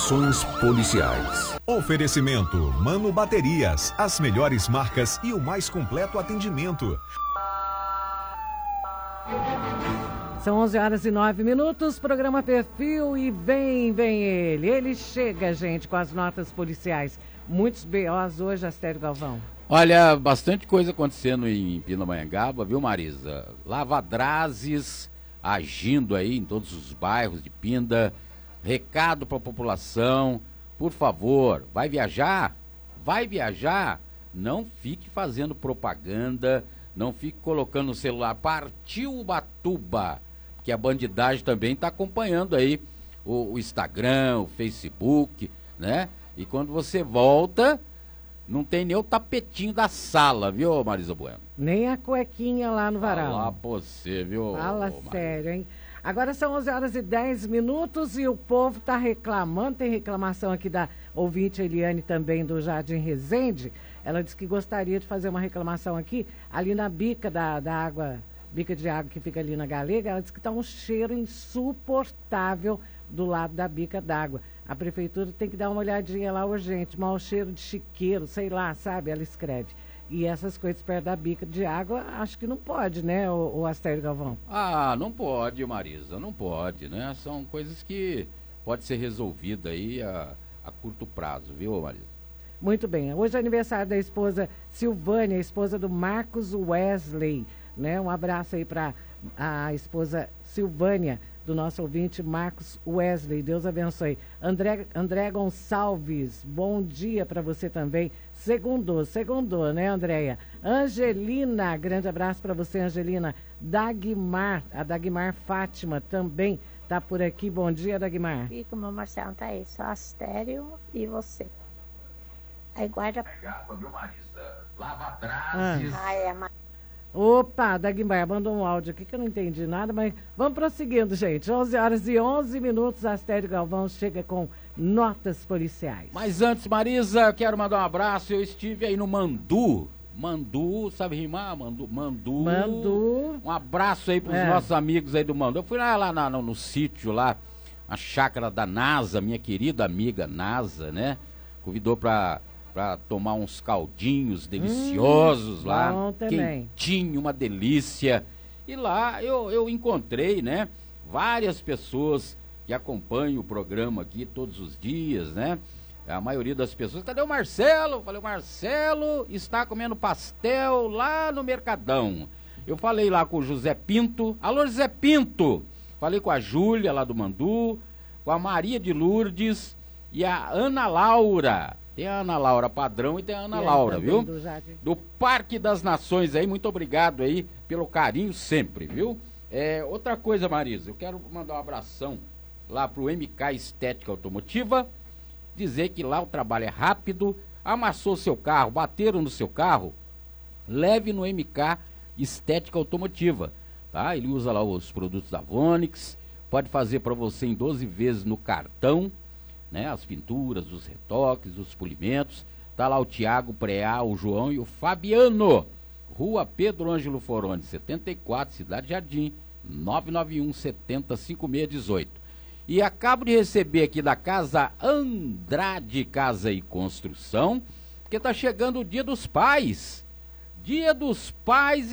Notações policiais. Oferecimento Mano Baterias, as melhores marcas e o mais completo atendimento. São 11h09, programa Perfil e vem ele. Ele chega, gente, com as notas policiais. Muitos BOs hoje, Astério Galvão. Olha, bastante coisa acontecendo em Pindamonhangaba, viu, Marisa? Lavadrazes agindo aí em todos os bairros de Pinda. Recado para a população, por favor, vai viajar? Não fique fazendo propaganda, não fique colocando no celular, partiu Ubatuba, que a bandidagem também está acompanhando aí o Instagram, o Facebook, né? E quando você volta, não tem nem o tapetinho da sala, viu, Marisa Bueno? Nem a cuequinha lá no varal. Fala pra você, viu? Fala sério, hein? Agora são 11h10 e o povo está reclamando, tem reclamação aqui da ouvinte Eliane também do Jardim Resende. Ela disse que gostaria de fazer uma reclamação aqui, ali na bica da água, bica de água que fica ali na Galega. Ela disse que está um cheiro insuportável do lado da bica d'água. A prefeitura tem que dar uma olhadinha lá urgente, mau cheiro de chiqueiro, sei lá, sabe? Ela escreve. E essas coisas perto da bica de água, acho que não pode, né, o Astério Galvão? Ah, não pode, Marisa, não pode, né? São coisas que pode ser resolvida aí a curto prazo, viu, Marisa? Muito bem. Hoje é aniversário da esposa Silvânia, esposa do Marcos Wesley, né? Um abraço aí para a esposa Silvânia, do nosso ouvinte Marcos Wesley. Deus abençoe. André Gonçalves, bom dia para você também. Segundou, né, Andréia? Angelina, grande abraço para você, Angelina. Dagmar, a Dagmar Fátima também tá por aqui. Bom dia, Dagmar. E como o Marcelo tá aí, só Astério e você. Aí guarda. Lava atrás. Opa, Dagmar mandou um áudio aqui que eu não entendi nada, mas vamos prosseguindo, gente. 11h11, Astério Galvão chega com notas policiais. Mas antes, Marisa, eu quero mandar um abraço. Eu estive aí no Mandu. Mandu, sabe rimar? Mandu. Um abraço aí pros nossos amigos aí do Mandu. Eu fui lá no sítio lá, a chácara da NASA, minha querida amiga NASA, né? Convidou pra tomar uns caldinhos deliciosos lá, quentinho, uma delícia. E lá eu encontrei, né, várias pessoas que acompanham o programa aqui todos os dias, né? A maioria das pessoas, cadê o Marcelo? Eu falei, o Marcelo está comendo pastel lá no Mercadão. Eu falei lá com o José Pinto, alô José Pinto! Falei com a Júlia lá do Mandu, com a Maria de Lourdes e a Ana Laura. Tem a Ana Laura Padrão e tem a Ana Laura, viu? Do Parque das Nações aí, muito obrigado aí pelo carinho sempre, viu? Outra coisa, Marisa, eu quero mandar um abração lá pro MK Estética Automotiva, dizer que lá o trabalho é rápido, amassou seu carro, bateram no seu carro, leve no MK Estética Automotiva, tá? Ele usa lá os produtos da Vonix, pode fazer para você em 12 vezes no cartão, né, as pinturas, os retoques, os polimentos. Tá lá o Tiago, Preá, o João e o Fabiano. Rua Pedro Ângelo Foroni, 74, Cidade Jardim, 991 70 5618. E acabo de receber aqui da Casa Andrade Casa e Construção, porque tá chegando o Dia dos Pais. Dia dos Pais.